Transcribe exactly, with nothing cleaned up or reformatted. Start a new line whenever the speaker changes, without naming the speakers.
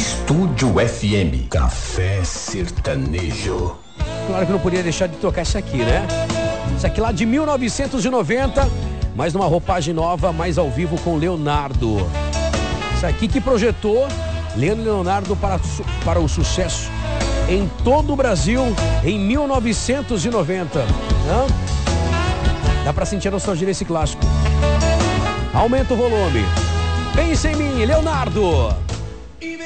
Estúdio F M, Café Sertanejo.
Claro que não podia deixar de tocar isso aqui, né? Isso aqui lá de mil novecentos e noventa, mas numa roupagem nova, mais ao vivo com Leonardo. Isso aqui que projetou Leandro e Leonardo para, para o sucesso em todo o Brasil em mil novecentos e noventa. Né? Dá pra sentir a nostalgia desse clássico. Aumenta o volume. Pensa em mim, Leonardo.